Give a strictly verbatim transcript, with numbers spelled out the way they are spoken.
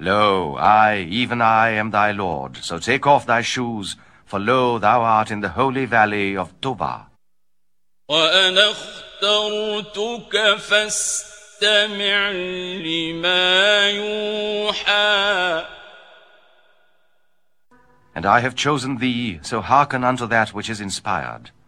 Lo, I, even I, am thy Lord. So take off thy shoes, for lo, thou art in the holy valley of Tova. وأنا اخترتك فاستمع لما يوحى. And I have chosen thee, so hearken unto that which is inspired.